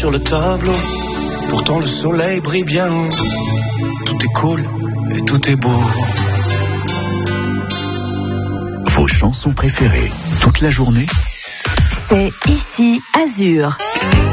sur le tableau. Pourtant le soleil brille bien. Tout est cool et tout est beau. Vos chansons préférées toute la journée, c'est ici Azur.